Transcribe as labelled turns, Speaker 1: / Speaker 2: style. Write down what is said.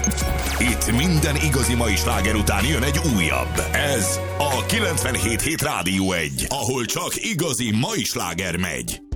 Speaker 1: Itt minden igazi mai sláger után jön egy újabb. Ez a 97.7 Rádió 1, ahol csak igazi mai sláger megy.